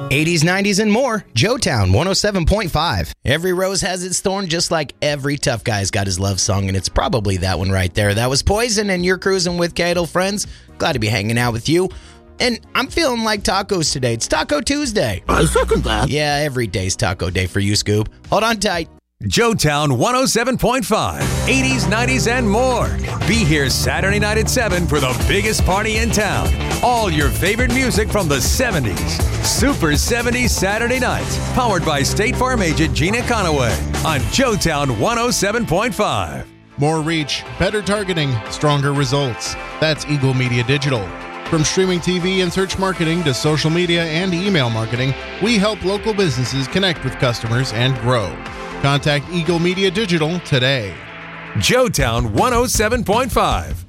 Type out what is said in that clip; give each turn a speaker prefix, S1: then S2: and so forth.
S1: 80s, 90s, and more. Joetown 107.5. Every rose has its thorn, just like every tough guy's got his love song, and it's probably that one right there. That was Poison, and you're cruising with Cadle, friends. Glad to be hanging out with you. And I'm feeling like tacos today. It's Taco Tuesday.
S2: I second that.
S1: Yeah, every day's taco day for you, Scoop. Hold on tight.
S3: Joetown 107.5, 80s, 90s, and more. Be here Saturday night at 7 for the biggest party in town. All your favorite music from the 70s. Super 70s Saturday nights. Powered by State Farm agent Gina Conaway on Joetown 107.5.
S4: More reach, better targeting, stronger results. That's Eagle Media Digital. From streaming TV and search marketing to social media and email marketing, we help local businesses connect with customers and grow. Contact Eagle Media Digital today.
S3: Joetown 107.5.